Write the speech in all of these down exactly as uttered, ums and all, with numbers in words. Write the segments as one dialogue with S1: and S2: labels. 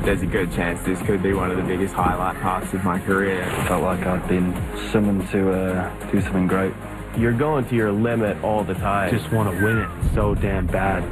S1: there's a good chance this could be one of the biggest highlight parts of my career.
S2: I felt like I'd been summoned to uh, do something great.
S3: You're going to your limit all the time.
S4: Just want to win it so damn bad.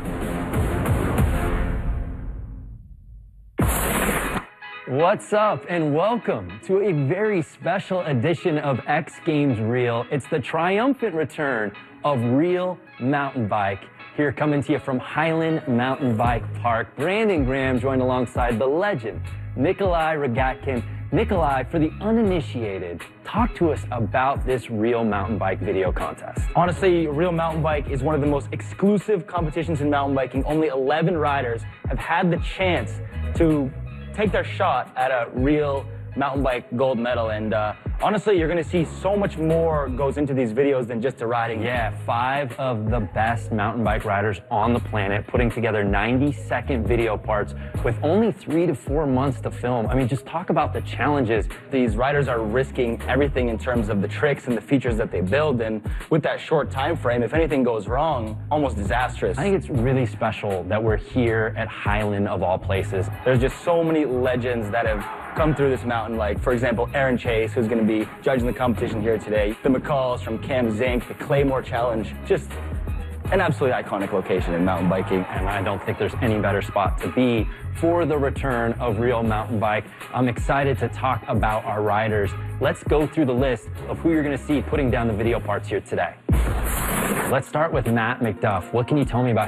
S5: What's up, and welcome to a very special edition of X Games Real. It's the triumphant return of Real Mountain Bike. Here coming to you from Highland Mountain Bike Park. Brandon Graham joined alongside the legend, Nikolai Rogatkin. Nikolai, for the uninitiated, talk to us about this Real Mountain Bike video contest.
S6: Honestly, Real Mountain Bike is one of the most exclusive competitions in mountain biking. Only eleven riders have had the chance to take their shot at a real mountain bike gold medal, and uh, honestly, you're gonna see so much more goes into these videos than just the riding.
S5: Yeah, five of the best mountain bike riders on the planet putting together ninety second video parts with only three to four months to film. I mean, just talk about the challenges.
S6: These riders are risking everything in terms of the tricks and the features that they build, and with that short time frame, if anything goes wrong, almost disastrous.
S5: I think it's really special that we're here at Highland of all places.
S6: There's just so many legends that have come through this mountain, like, for example, Aaron Chase, who's going to be judging the competition here today, the McCalls from Cam Zink, the Claymore Challenge, just an absolutely iconic location in mountain biking.
S5: And I don't think there's any better spot to be for the return of Real Mountain Bike. I'm excited to talk about our riders. Let's go through the list of who you're going to see putting down the video parts here today. Let's start with Matt McDuff. What can you tell me about